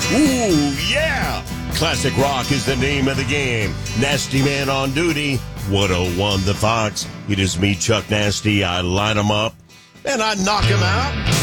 Ooh, yeah! Classic rock is the name of the game. Nasty Man on duty. 101 The Fox. It is me, Chuck Nasty. I line 'em up and I knock 'em out.